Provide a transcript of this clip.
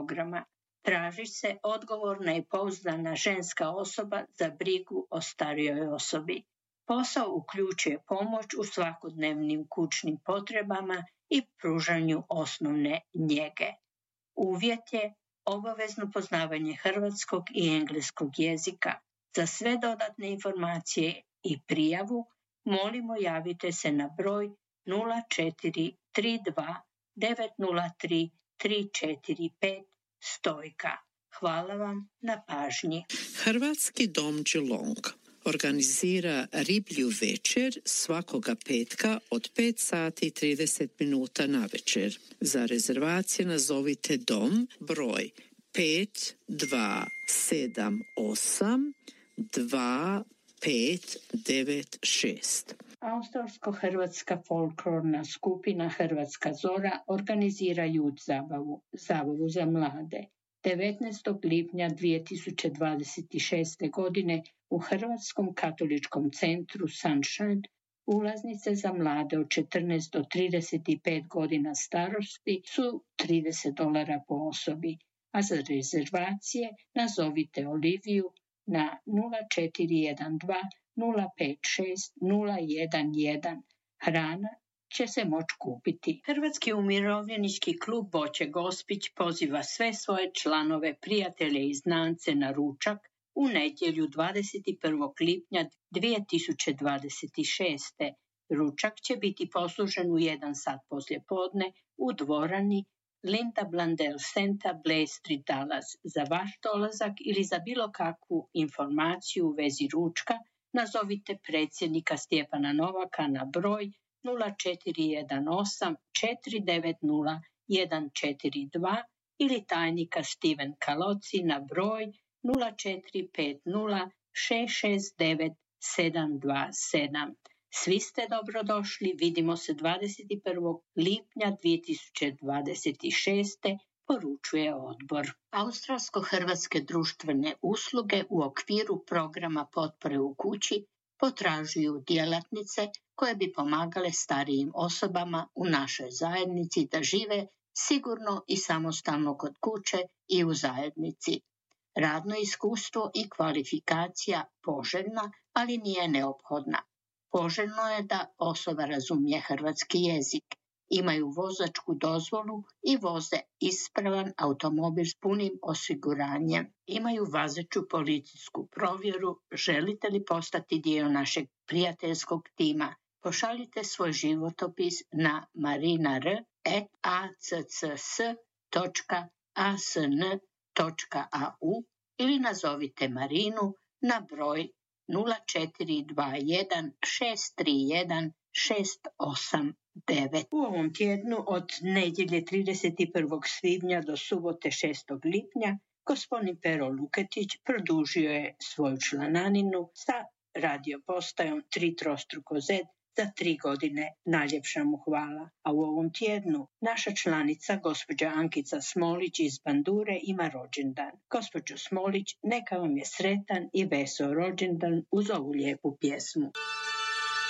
programa. Traži se odgovorna i pouzdana ženska osoba za brigu o starijoj osobi. Posao uključuje pomoć u svakodnevnim kućnim potrebama i pružanju osnovne njege. Uvjet je obavezno poznavanje hrvatskog i engleskog jezika. Za sve dodatne informacije i prijavu molimo javite se na broj 0432 903 345 Stojka. Hvala vam na pažnji. Hrvatski dom Geelong organizira riblju večer svakoga petka od 5 sati i 30 minuta na večer. Za rezervacije nazovite dom broj 5278 2596. Australsko-hrvatska folklorna skupina Hrvatska Zora organizira Youth zabavu za mlade. 19. lipnja 2026. godine u Hrvatskom katoličkom centru Sunshine ulaznice za mlade od 14 do 35 godina starosti su $30 po osobi, a za rezervacije nazovite Oliviju na 0412 056 011. Hrana će se moći kupiti. Hrvatski umirovljenički klub Boće Gospić poziva sve svoje članove, prijatelje i znance na ručak u nedjelju 21. lipnja 2026. Ručak će biti poslužen u 1 sat poslijepodne u dvorani Linda Blandel Center, Blair Street, Dallas. Za vaš dolazak ili za bilo kakvu informaciju u vezi ručka nazovite predsjednika Stjepana Novaka na broj 0418 490 142 ili tajnika Steven Kaloci na broj 0450 669 727. Svi ste dobrodošli, vidimo se 21. lipnja 2026. poručuje odbor. Australsko-hrvatske društvene usluge u okviru programa potpore u kući potražuju djelatnice koje bi pomagale starijim osobama u našoj zajednici da žive sigurno i samostalno kod kuće i u zajednici. Radno iskustvo i kvalifikacija poželjna, ali nije neophodna. Poželjno je da osoba razumije hrvatski jezik, imaju vozačku dozvolu i voze ispravan automobil s punim osiguranjem, imaju važeću policijsku provjeru. Želite li postati dio našeg prijateljskog tima? Pošaljite svoj životopis na marinar@accs.asn.au ili nazovite Marinu na broj 0421 631 689. U ovom tjednu od nedjelje 31. svibnja do subote 6. lipnja gospodin Pero Luketić produžio je svoju člananinu sa radiopostajom 3x za 3 godine. Najljepša mu hvala. A u ovom tjednu naša članica gospođa Ankica Smolić iz Bandure ima rođendan. Gospođo Smolić, neka vam je sretan i veseo rođendan uz ovu lijepu pjesmu.